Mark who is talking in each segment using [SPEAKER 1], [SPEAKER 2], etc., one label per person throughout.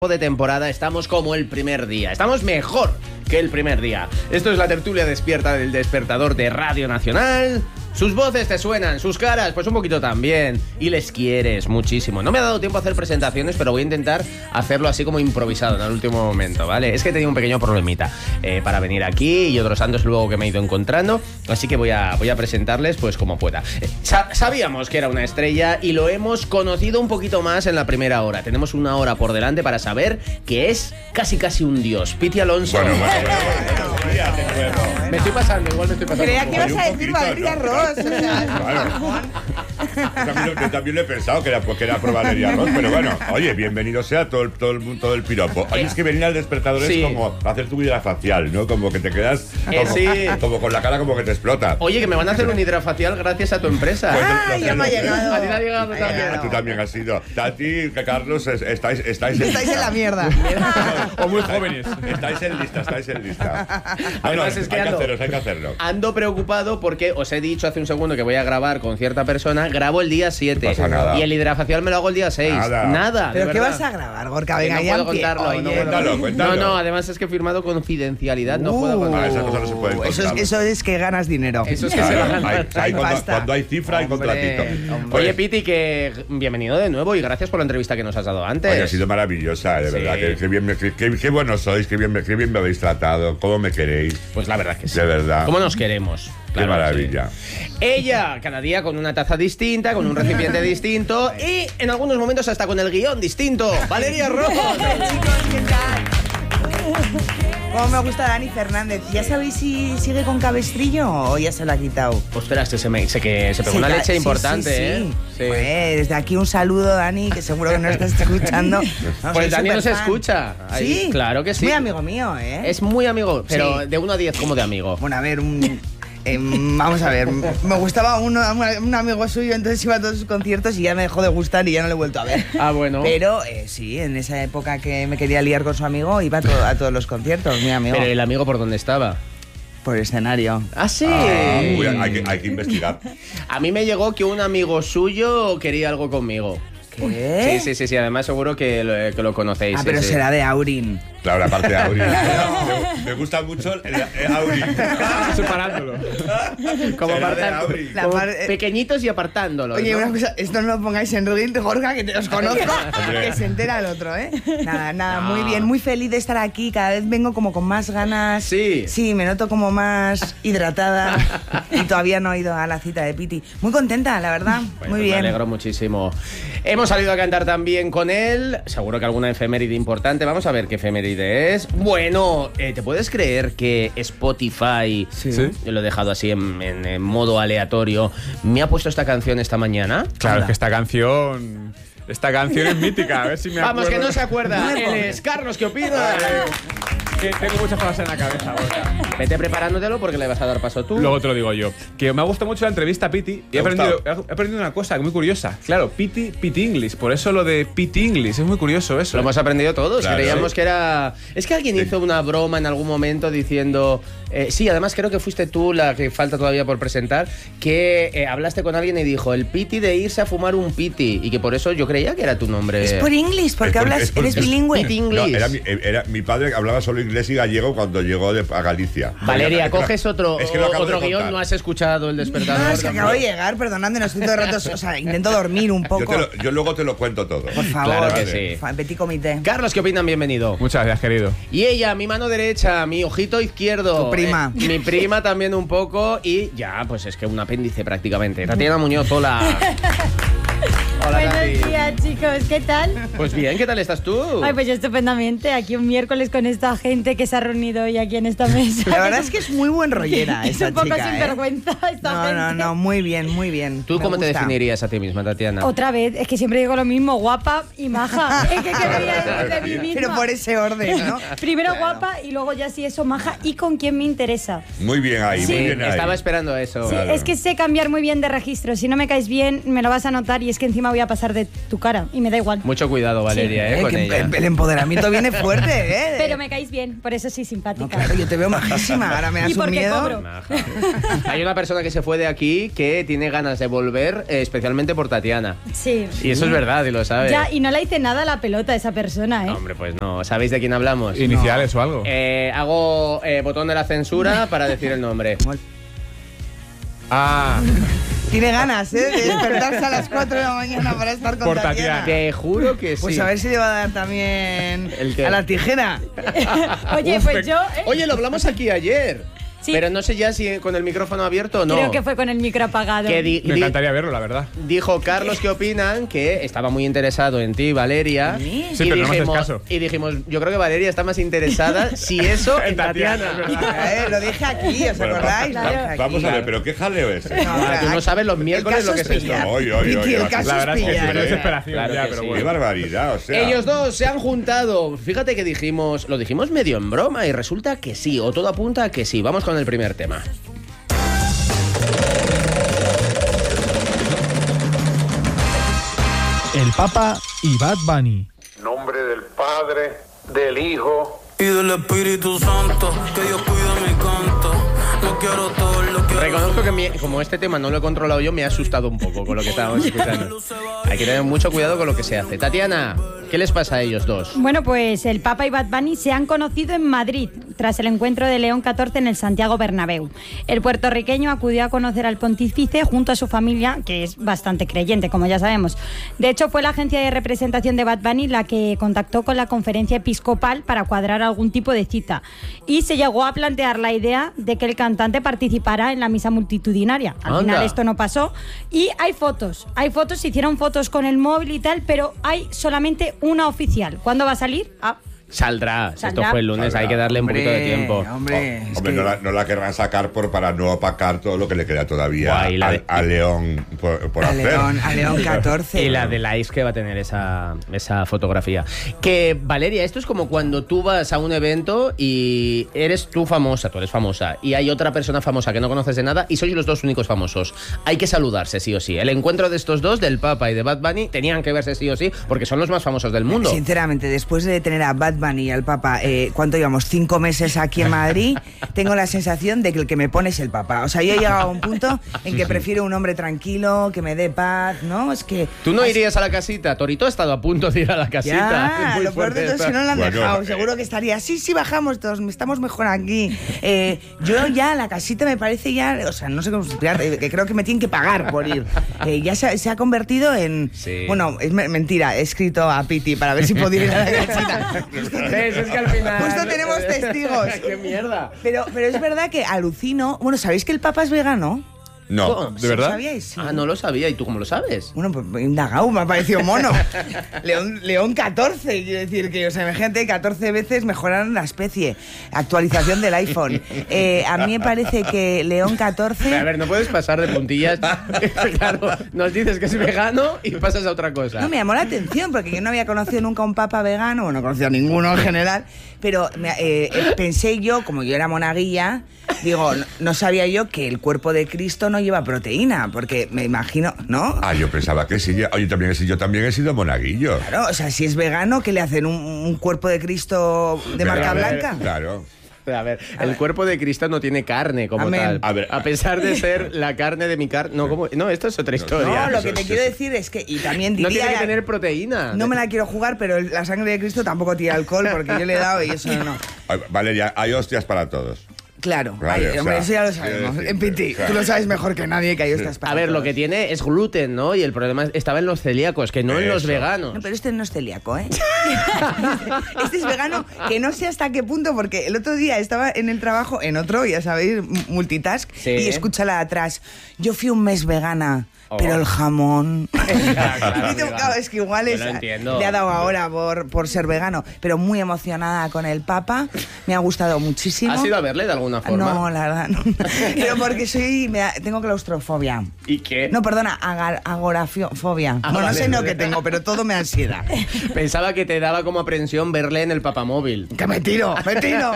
[SPEAKER 1] de temporada estamos como el primer día. Estamos mejor que el primer día. Esto es la tertulia despierta del despertador de Radio Nacional. Sus voces te suenan, sus caras pues un poquito también. Y les quieres muchísimo. No me ha dado tiempo a hacer presentaciones, pero voy a intentar hacerlo así como improvisado en el último momento, ¿vale? Es que he tenido un pequeño problemita para venir aquí y otros santos luego que me he ido encontrando. Así que voy a presentarles pues como pueda. Sabíamos que era una estrella y lo hemos conocido un poquito más en la primera hora. Tenemos una hora por delante para saber que es casi un dios. Piti Alonso.
[SPEAKER 2] Bueno.
[SPEAKER 1] Me estoy pasando, igual me estoy pasando.
[SPEAKER 3] Creía que ibas a decir Valeria Ross. O sea,
[SPEAKER 2] yo también lo he pensado que era por Valeria Ross, pero bueno, oye, bienvenido sea todo el piropo. Oye, es que venir al despertador es como hacer tu hidrafacial, ¿no? Como que te quedas como con la cara como que te explota.
[SPEAKER 1] Oye, que me van a hacer un hidrafacial gracias a tu empresa.
[SPEAKER 2] Pues
[SPEAKER 3] ya me ha llegado.
[SPEAKER 1] A ti te ha llegado también.
[SPEAKER 2] Tú también has sido. Tati, Carlos, estáis
[SPEAKER 3] en la mierda.
[SPEAKER 4] O muy jóvenes.
[SPEAKER 2] Estáis en lista.
[SPEAKER 1] Además, es que
[SPEAKER 2] hay que hacerlo.
[SPEAKER 1] Ando preocupado porque os he dicho hace un segundo que voy a grabar con cierta persona. Grabo el día 7.
[SPEAKER 2] No pasa nada.
[SPEAKER 1] Y el hidrafacial me lo hago el día 6. Nada.
[SPEAKER 3] ¿Pero qué vas a grabar, Gorka? Venga,
[SPEAKER 1] no
[SPEAKER 3] ya
[SPEAKER 1] puedo contarlo.
[SPEAKER 2] Cuéntalo.
[SPEAKER 1] No, además es que he firmado confidencialidad. No puedo contarlo.
[SPEAKER 2] Esas cosas no se pueden contar.
[SPEAKER 3] Eso es que ganas dinero.
[SPEAKER 1] Eso es que se va a
[SPEAKER 2] Cuando hay cifra, hay contratito.
[SPEAKER 1] Oye, Piti, que bienvenido de nuevo y gracias por la entrevista que nos has dado antes.
[SPEAKER 2] Oye, ha sido maravillosa, de verdad. Qué buenos sois, qué bien me habéis tratado, cómo me queréis.
[SPEAKER 1] Pues la verdad que sí.
[SPEAKER 2] De verdad.
[SPEAKER 1] ¿Cómo nos queremos?
[SPEAKER 2] Qué maravilla.
[SPEAKER 1] Sí. Ella, cada día con una taza distinta, con un recipiente distinto y en algunos momentos hasta con el guión distinto. Valeria Ross.
[SPEAKER 3] Chicos, ¿qué tal? Cómo me gusta Dani Fernández. ¿Ya sabéis si sigue con cabestrillo o ya se lo ha quitado?
[SPEAKER 1] Ostras, sé que se pegó una leche importante,
[SPEAKER 3] sí. Pues desde aquí un saludo, Dani, que seguro que no estás escuchando. No,
[SPEAKER 1] pues Dani nos escucha.
[SPEAKER 3] Sí,
[SPEAKER 1] claro que sí.
[SPEAKER 3] Muy amigo mío, ¿eh?
[SPEAKER 1] Es muy amigo, pero de 1 a 10 como de amigo.
[SPEAKER 3] Bueno, a ver, vamos a ver, me gustaba un amigo suyo, entonces iba a todos sus conciertos y ya me dejó de gustar y ya no le he vuelto a ver.
[SPEAKER 1] Ah, bueno.
[SPEAKER 3] Pero sí, en esa época que me quería liar con su amigo, iba a todos los conciertos, mi amigo.
[SPEAKER 1] Pero el amigo, ¿por dónde estaba?
[SPEAKER 3] Por el escenario.
[SPEAKER 1] ¿Ah, sí?
[SPEAKER 2] Uy, hay que investigar.
[SPEAKER 1] A mí me llegó que un amigo suyo quería algo conmigo.
[SPEAKER 3] ¿Qué?
[SPEAKER 1] Sí, además seguro que lo conocéis.
[SPEAKER 3] Ah, pero será de Aurin.
[SPEAKER 2] Claro, la parte de Aurin. Me gusta mucho el Aurin.
[SPEAKER 4] Separándolo.
[SPEAKER 1] Como
[SPEAKER 2] Aurin.
[SPEAKER 1] pequeñitos y apartándolos.
[SPEAKER 3] Oye,
[SPEAKER 1] ¿no?
[SPEAKER 3] una cosa, esto no lo pongáis en Reddit, Gorka, que te os conozco, que se entera el otro, ¿eh? Nada, muy bien, muy feliz de estar aquí, cada vez vengo como con más ganas.
[SPEAKER 1] Sí.
[SPEAKER 3] Sí, me noto como más hidratada y todavía no he ido a la cita de Piti. Muy contenta, la verdad,
[SPEAKER 1] Bueno,
[SPEAKER 3] muy bien.
[SPEAKER 1] Me alegro muchísimo. Hemos salido a cantar también con él, seguro que alguna efeméride importante. Vamos a ver qué efeméride es. Bueno, ¿te puedes creer que Spotify,
[SPEAKER 3] Sí.
[SPEAKER 1] yo lo he dejado así en modo aleatorio, me ha puesto esta canción esta mañana?
[SPEAKER 4] Claro, es que esta canción es mítica. A ver si me acuerdo.
[SPEAKER 1] Vamos, que no se acuerda. Él es Carlos, ¿qué opinas?
[SPEAKER 4] Que tengo muchas cosas en la cabeza, Gorka.
[SPEAKER 1] Vete preparándotelo porque le vas a dar paso tú.
[SPEAKER 4] Luego te lo digo yo. Que me ha gustado mucho la entrevista a Piti y he aprendido una cosa muy curiosa. Claro, Piti English. Por eso lo de Piti English. Es muy curioso eso.
[SPEAKER 1] Lo hemos aprendido todos.
[SPEAKER 2] Claro,
[SPEAKER 1] Creíamos que era... Es que alguien hizo una broma en algún momento diciendo... sí, además creo que fuiste tú la que falta todavía por presentar, que hablaste con alguien y dijo el piti de irse a fumar un piti y que por eso yo creía que era tu nombre.
[SPEAKER 3] Es por English, porque eres bilingüe.
[SPEAKER 1] Piti
[SPEAKER 2] No,
[SPEAKER 1] English.
[SPEAKER 2] era mi padre que hablaba solo inglés y gallego cuando llegó a Galicia.
[SPEAKER 1] Valeria, coges otro
[SPEAKER 2] de
[SPEAKER 1] guión,
[SPEAKER 2] contar.
[SPEAKER 1] no has escuchado el despertador.
[SPEAKER 3] No, es que acabo de llegar, perdonadme, no estoy todo el rato, o sea, intento dormir un poco.
[SPEAKER 2] Yo luego te lo cuento todo.
[SPEAKER 3] Por favor.
[SPEAKER 1] Claro que
[SPEAKER 2] Vale.
[SPEAKER 1] sí.
[SPEAKER 3] Petit comité.
[SPEAKER 1] Carlos, ¿qué opinan? Bienvenido.
[SPEAKER 4] Muchas gracias, querido.
[SPEAKER 1] Y ella, mi mano derecha, mi ojito izquierdo.
[SPEAKER 3] Tu prima.
[SPEAKER 1] Mi prima también un poco. Y ya, pues es que un apéndice prácticamente. Tatiana Muñoz, hola. Hola,
[SPEAKER 5] Buenos
[SPEAKER 1] Tati.
[SPEAKER 5] días, chicos, ¿qué tal?
[SPEAKER 1] Pues bien, ¿qué tal estás tú?
[SPEAKER 5] Ay, pues yo estupendamente, aquí un miércoles con esta gente que se ha reunido hoy aquí en esta mesa.
[SPEAKER 3] La verdad es que es muy buen rollera
[SPEAKER 5] Es
[SPEAKER 3] esa
[SPEAKER 5] un poco
[SPEAKER 3] chica,
[SPEAKER 5] sinvergüenza esta gente.
[SPEAKER 3] No, muy bien, muy bien.
[SPEAKER 1] ¿Tú
[SPEAKER 3] Me
[SPEAKER 1] cómo te
[SPEAKER 3] gusta.
[SPEAKER 1] definirías a ti misma, Tatiana?
[SPEAKER 5] Otra vez, es que siempre digo lo mismo, guapa y maja. Es que quería decir de mí misma.
[SPEAKER 3] Pero por ese orden, ¿no?
[SPEAKER 5] Primero
[SPEAKER 3] Claro.
[SPEAKER 5] guapa y luego ya sí eso, maja y con quien me interesa.
[SPEAKER 2] Muy bien ahí,
[SPEAKER 5] Sí,
[SPEAKER 2] muy bien ahí.
[SPEAKER 1] Estaba esperando eso.
[SPEAKER 5] Sí,
[SPEAKER 2] Claro.
[SPEAKER 5] es que sé cambiar muy bien de registro. Si no me caes bien, me lo vas a notar y es que encima voy a pasar de tu cara y me da igual.
[SPEAKER 1] Mucho cuidado, Valeria, con ella.
[SPEAKER 3] El empoderamiento viene fuerte, ¿eh?
[SPEAKER 5] Pero me caéis bien, por eso soy simpática.
[SPEAKER 3] No, claro, yo te veo majísima, ahora me das un miedo.
[SPEAKER 5] Cobro.
[SPEAKER 1] Hay una persona que se fue de aquí que tiene ganas de volver, especialmente por Tatiana.
[SPEAKER 5] Sí.
[SPEAKER 1] Y eso es verdad, y lo sabes.
[SPEAKER 5] Ya, y no le hice nada a la pelota a esa persona, ¿eh?
[SPEAKER 1] No, hombre, pues no. ¿Sabéis de quién hablamos?
[SPEAKER 4] ¿Iniciales o algo?
[SPEAKER 1] Hago botón de la censura para decir el nombre.
[SPEAKER 3] Tiene ganas, ¿eh? De despertarse a las 4 de la mañana para estar con Tatiana.
[SPEAKER 1] Te juro que sí.
[SPEAKER 3] Pues a ver si le va a dar también
[SPEAKER 1] ¿El qué?
[SPEAKER 3] a la tijera.
[SPEAKER 5] Oye, pues yo...
[SPEAKER 1] Oye, lo hablamos aquí ayer.
[SPEAKER 5] Sí.
[SPEAKER 1] Pero no sé ya si con el micrófono abierto o no.
[SPEAKER 5] Creo que fue con el micro apagado.
[SPEAKER 1] Que
[SPEAKER 4] Me encantaría verlo, la verdad.
[SPEAKER 1] Dijo Carlos que opinan que estaba muy interesado en ti, Valeria.
[SPEAKER 3] ¿Sí?
[SPEAKER 4] Sí, pero no me haces caso.
[SPEAKER 1] Y dijimos, yo creo que Valeria está más interesada, si eso, en Tatiana.
[SPEAKER 3] Lo dije aquí, ¿os
[SPEAKER 2] Bueno,
[SPEAKER 3] acordáis?
[SPEAKER 5] claro.
[SPEAKER 3] Lo dije aquí.
[SPEAKER 2] Vamos a ver, pero qué jaleo es ese.
[SPEAKER 1] Tú no sabes los miércoles lo que es esto.
[SPEAKER 3] pillar.
[SPEAKER 2] Oye,
[SPEAKER 3] Piti, el caso
[SPEAKER 2] la
[SPEAKER 3] es
[SPEAKER 2] verdad es que
[SPEAKER 3] pillar,
[SPEAKER 2] sí,
[SPEAKER 4] Pero
[SPEAKER 3] ¿eh?
[SPEAKER 4] desesperación
[SPEAKER 1] Claro
[SPEAKER 4] ya,
[SPEAKER 1] que
[SPEAKER 4] pero
[SPEAKER 1] sí.
[SPEAKER 2] Qué
[SPEAKER 4] bueno.
[SPEAKER 2] barbaridad, o sea.
[SPEAKER 1] Ellos dos se han juntado. Fíjate que lo dijimos medio en broma y resulta que sí, o todo apunta a que sí. Vamos con el primer tema.
[SPEAKER 6] El Papa y Bad Bunny.
[SPEAKER 7] Nombre del Padre, del Hijo
[SPEAKER 8] y del Espíritu Santo, que Dios cuida mi canto. No quiero todo lo que...
[SPEAKER 1] Reconozco que como este tema no lo he controlado yo, me ha asustado un poco con lo que estábamos escuchando. Hay que tener mucho cuidado con lo que se hace. Tatiana, ¿qué les pasa a ellos dos?
[SPEAKER 5] Bueno, pues el Papa y Bad Bunny se han conocido en Madrid tras el encuentro de León XIV en el Santiago Bernabéu. El puertorriqueño acudió a conocer al pontífice junto a su familia, que es bastante creyente, como ya sabemos. De hecho, fue la agencia de representación de Bad Bunny la que contactó con la conferencia episcopal para cuadrar algún tipo de cita. Y se llegó a plantear la idea de que el cantante participara en la misa multitudinaria. Al final esto no pasó. Y hay fotos, se hicieron fotos con el móvil y tal, pero hay solamente una oficial. ¿Cuándo va a salir?
[SPEAKER 1] Saldrá. Esto
[SPEAKER 5] Saldrá.
[SPEAKER 1] fue el lunes, hay que darle un poquito de tiempo.
[SPEAKER 3] Hombre,
[SPEAKER 2] Hombre, no la querrán sacar para no opacar todo lo que le queda todavía
[SPEAKER 1] Guay,
[SPEAKER 2] a León por hacer.
[SPEAKER 3] A León XIV.
[SPEAKER 1] Y la de likes que va a tener esa fotografía. Que, Valeria, esto es como cuando tú vas a un evento y tú eres famosa, y hay otra persona famosa que no conoces de nada y sois los dos únicos famosos. Hay que saludarse sí o sí. El encuentro de estos dos, del Papa y de Bad Bunny, tenían que verse sí o sí porque son los más famosos del mundo.
[SPEAKER 3] Sinceramente, después de tener a Bad Bunny y al Papa, ¿cuánto llevamos? 5 meses aquí en Madrid. Tengo la sensación de que el que me pone es el Papa. O sea, yo he llegado a un punto en que prefiero un hombre tranquilo, que me dé paz, ¿no? Es que...
[SPEAKER 1] ¿Tú no irías a la casita? Torito ha estado a punto de ir a la casita.
[SPEAKER 3] Ya,
[SPEAKER 1] Muy
[SPEAKER 3] lo peor de todo es que no lo han
[SPEAKER 2] Bueno,
[SPEAKER 3] dejado. Seguro que estaría, sí, bajamos todos, estamos mejor aquí. Yo ya, la casita me parece ya, o sea, no sé cómo explicar, que creo que me tienen que pagar por ir. Ya se ha convertido en...
[SPEAKER 1] Sí.
[SPEAKER 3] Bueno, es mentira, he escrito a Piti para ver si podía ir a la casita.
[SPEAKER 1] Es que al final...
[SPEAKER 3] Justo tenemos testigos.
[SPEAKER 1] ¡Qué mierda!
[SPEAKER 3] Pero es verdad que alucino... Bueno, ¿sabéis que el Papa es vegano?
[SPEAKER 2] No.
[SPEAKER 4] ¿De verdad?
[SPEAKER 3] ¿Sabíais? Sí.
[SPEAKER 1] Ah, no lo sabía. ¿Y tú cómo lo sabes?
[SPEAKER 3] Bueno, pues indagado, me ha parecido mono. León 14, quiero decir que, o sea, imagínate, 14 veces mejoraron la especie. Actualización del iPhone. A mí me parece que León 14...
[SPEAKER 1] A ver, no puedes pasar de puntillas. Claro, nos dices que es vegano y pasas a otra cosa.
[SPEAKER 3] No, me llamó la atención porque yo no había conocido nunca un papa vegano, o no conocía a ninguno en general, pero pensé yo, como yo era monaguilla, digo, no sabía yo que el cuerpo de Cristo no lleva proteína, porque me imagino, ¿no?
[SPEAKER 2] Ah, yo pensaba que sí. Oye, yo también he sido monaguillo.
[SPEAKER 3] Claro, o sea, si es vegano, ¿qué le hacen? ¿Un cuerpo de Cristo de marca blanca?
[SPEAKER 2] Claro.
[SPEAKER 1] A ver, el cuerpo de Cristo no tiene carne como
[SPEAKER 3] Amén.
[SPEAKER 1] tal. A pesar de ser la carne de mi carne. No, esto es otra historia.
[SPEAKER 3] No, lo que te quiero decir es que, y también
[SPEAKER 1] No
[SPEAKER 3] diría...
[SPEAKER 1] tiene que tener proteína.
[SPEAKER 3] No me la quiero jugar, pero la sangre de Cristo tampoco tiene alcohol, porque yo le he dado y eso no.
[SPEAKER 2] Valeria, hay hostias para todos.
[SPEAKER 3] Claro,
[SPEAKER 2] Vale,
[SPEAKER 3] ay,
[SPEAKER 2] o
[SPEAKER 3] hombre,
[SPEAKER 2] sea,
[SPEAKER 3] eso ya lo sabemos.
[SPEAKER 2] sí,
[SPEAKER 3] En Piti,
[SPEAKER 2] claro.
[SPEAKER 3] tú lo sabes mejor que nadie que hay estas
[SPEAKER 1] A ver, lo que tiene es gluten, ¿no? Y el problema estaba en los celíacos, que no en los
[SPEAKER 2] Eso.
[SPEAKER 1] veganos.
[SPEAKER 3] No, pero este no es celíaco, ¿eh? Este es vegano, que no sé hasta qué punto, porque el otro día estaba en el trabajo, en otro, ya sabéis, multitask,
[SPEAKER 1] Sí.
[SPEAKER 3] y escúchala atrás. Yo fui un mes vegana,
[SPEAKER 1] Oh.
[SPEAKER 3] pero el jamón...
[SPEAKER 1] Claro,
[SPEAKER 3] Y digo,
[SPEAKER 1] amiga.
[SPEAKER 3] claro, es que igual
[SPEAKER 1] Yo lo entiendo.
[SPEAKER 3] le ha dado ahora por ser vegano, pero muy emocionada con el Papa, me ha gustado muchísimo.
[SPEAKER 1] ¿Has ido a verle de alguna forma?
[SPEAKER 3] No, la verdad, no. Pero porque tengo claustrofobia.
[SPEAKER 1] ¿Y qué?
[SPEAKER 3] No, perdona, agorafobia.
[SPEAKER 1] Ah,
[SPEAKER 3] No
[SPEAKER 1] vale.
[SPEAKER 3] sé lo que tengo, pero todo me ansiedad.
[SPEAKER 1] Pensaba que te daba como aprensión verle en el papamóvil.
[SPEAKER 3] ¡Que me tiro! ¡Me tiro!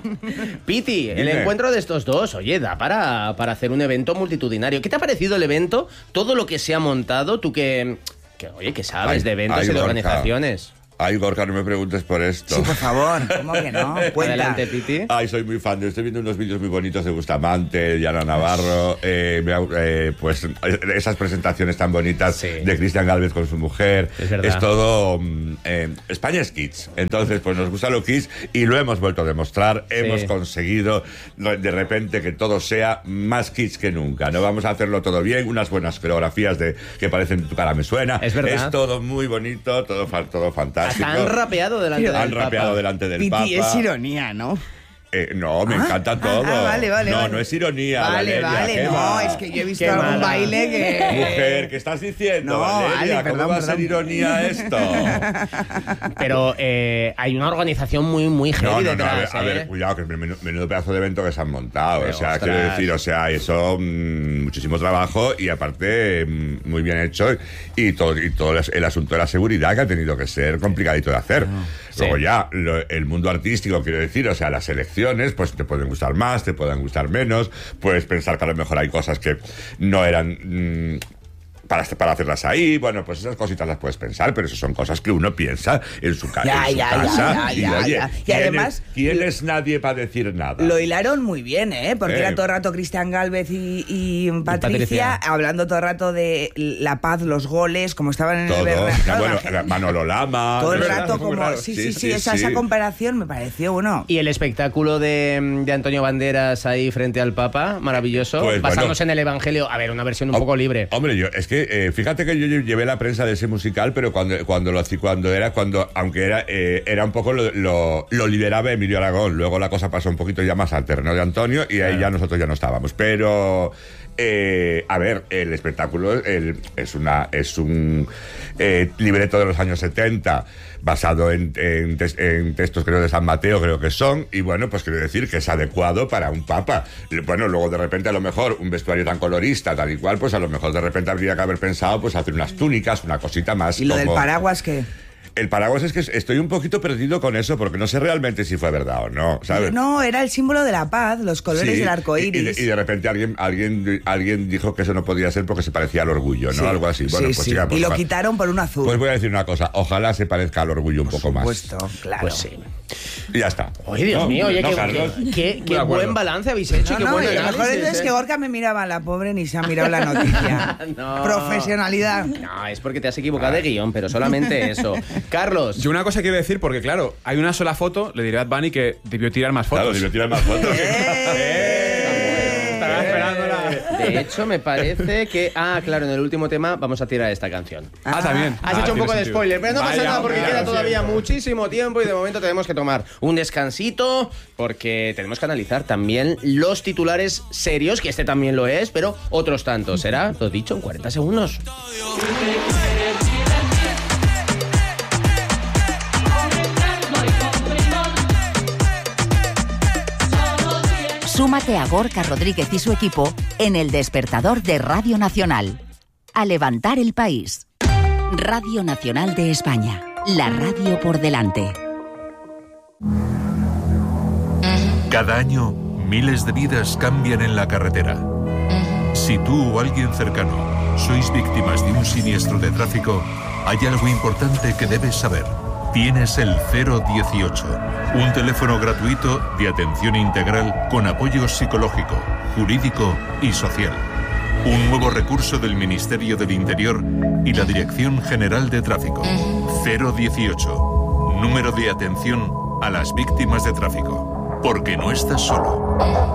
[SPEAKER 1] Piti, el
[SPEAKER 2] Dime.
[SPEAKER 1] encuentro de estos dos, oye, da para hacer un evento multitudinario. ¿Qué te ha parecido el evento evento, todo lo que se ha montado, tú que oye, que sabes de eventos y de organizaciones.
[SPEAKER 2] Ay, Gorka, no me preguntes por esto.
[SPEAKER 3] Sí, por favor, ¿cómo que no? Cuenta.
[SPEAKER 1] Adelante, Piti.
[SPEAKER 2] Ay, soy muy fan. Estoy viendo unos vídeos muy bonitos de Bustamante, de Ana Navarro, pues esas presentaciones tan bonitas de Cristian Gálvez con su mujer.
[SPEAKER 1] Es verdad.
[SPEAKER 2] Es todo... España es kids. Entonces, pues nos gusta lo kids y lo hemos vuelto a demostrar. Hemos conseguido de repente que todo sea más kids que nunca. No vamos a hacerlo todo bien, unas buenas coreografías que parecen Tu cara me suena.
[SPEAKER 1] Es verdad.
[SPEAKER 2] Es todo muy bonito, todo fantástico.
[SPEAKER 1] Han rapeado delante del Papa.
[SPEAKER 2] Han rapeado delante del Papa.
[SPEAKER 3] Piti, es ironía, ¿no?
[SPEAKER 2] No, me encanta todo.
[SPEAKER 3] Vale.
[SPEAKER 2] No es ironía,
[SPEAKER 3] Vale,
[SPEAKER 2] Valeria,
[SPEAKER 3] no, es que yo he visto
[SPEAKER 1] Qué
[SPEAKER 3] algún
[SPEAKER 1] mala.
[SPEAKER 3] baile que...
[SPEAKER 2] Mujer, ¿qué estás diciendo,
[SPEAKER 3] No,
[SPEAKER 2] Valeria?
[SPEAKER 3] vale,
[SPEAKER 2] ¿Cómo va a ser
[SPEAKER 3] perdón.
[SPEAKER 2] ironía esto?
[SPEAKER 1] Pero hay una organización muy heavy detrás.
[SPEAKER 2] A ver, cuidado, que es menudo pedazo de evento que se han montado.
[SPEAKER 1] Pero,
[SPEAKER 2] o sea,
[SPEAKER 1] ostras.
[SPEAKER 2] quiero decir, eso, muchísimo trabajo y aparte muy bien hecho y todo el asunto de la seguridad que ha tenido que ser complicadito de hacer. Luego ya, el mundo artístico, quiero decir, o sea, las elecciones, pues te pueden gustar más, te pueden gustar menos, puedes pensar que a lo mejor hay cosas que no eran... Para hacerlas ahí, bueno, pues esas cositas las puedes pensar, pero eso son cosas que uno piensa en su casa. Y además, ¿quién es nadie para decir nada?
[SPEAKER 3] Lo hilaron muy bien, Porque era todo el rato Cristian Gálvez y Patricia hablando todo el rato de la paz, los goles, como estaban en el Bernabéu.
[SPEAKER 2] Bueno, Manolo Lama.
[SPEAKER 3] Todo el rato como... Sí, esa comparación me pareció, bueno...
[SPEAKER 1] Y el espectáculo de Antonio Banderas ahí frente al Papa, maravilloso,
[SPEAKER 2] pues,
[SPEAKER 1] basándose en el Evangelio. A ver, una versión un poco libre.
[SPEAKER 2] Hombre, es que fíjate que yo llevé la prensa de ese musical, pero aunque era un poco lo lideraba Emilio Aragón. Luego la cosa pasó un poquito ya más al terreno de Antonio y ahí ya nosotros ya no estábamos. Pero a ver, el espectáculo es un libreto de los años 70 basado en textos, creo, de San Mateo, creo que son, y bueno, pues quiero decir que es adecuado para un papa. Bueno, luego de repente a lo mejor un vestuario tan colorista, tal y cual, pues a lo mejor de repente habría que haber pensado pues hacer unas túnicas, una cosita más.
[SPEAKER 3] ¿Y lo del paraguas qué?
[SPEAKER 2] El paraguas es que estoy un poquito perdido con eso, porque no sé realmente si fue verdad o no, ¿sabes?
[SPEAKER 3] No, era el símbolo de la paz, los colores del arco iris.
[SPEAKER 2] Y de repente alguien dijo que eso no podía ser porque se parecía al orgullo, ¿no? Algo así. Bueno, pues
[SPEAKER 3] y lo quitaron por un azul.
[SPEAKER 2] Pues voy a decir una cosa, ojalá se parezca al orgullo un poco más.
[SPEAKER 3] Por supuesto, claro.
[SPEAKER 1] Pues sí.
[SPEAKER 2] Y ya está.
[SPEAKER 1] Oye, Dios mío, oye, qué buen balance habéis hecho. Qué buen
[SPEAKER 3] y lo
[SPEAKER 1] análisis,
[SPEAKER 3] mejor es que Gorka me miraba, la pobre ni se ha mirado la noticia.
[SPEAKER 1] No.
[SPEAKER 3] Profesionalidad.
[SPEAKER 1] No, es porque te has equivocado de guión, pero solamente eso. Carlos.
[SPEAKER 4] Yo una cosa quiero decir, porque claro, hay una sola foto, le diré a Bad Bunny que debió tirar más fotos.
[SPEAKER 2] Claro, debió tirar más fotos.
[SPEAKER 4] Estaba esperándola.
[SPEAKER 1] De hecho, me parece que... claro, en el último tema vamos a tirar esta canción.
[SPEAKER 4] También.
[SPEAKER 1] Has hecho un poco de spoiler, pero no pasa nada porque queda todavía
[SPEAKER 4] siempre.
[SPEAKER 1] muchísimo tiempo y de momento tenemos que tomar un descansito porque tenemos que analizar también los titulares serios, que este también lo es, pero otros tantos. Será, lo dicho, en 40 segundos.
[SPEAKER 9] Súmate a Gorka Rodríguez y su equipo en El Despertador de Radio Nacional. A levantar el país. Radio Nacional de España. La radio por delante.
[SPEAKER 10] Cada año, miles de vidas cambian en la carretera. Si tú o alguien cercano sois víctimas de un siniestro de tráfico, hay algo importante que debes saber. Tienes el 018, un teléfono gratuito de atención integral con apoyo psicológico, jurídico y social. Un nuevo recurso del Ministerio del Interior y la Dirección General de Tráfico. 018, número de atención a las víctimas de tráfico. Porque no estás solo.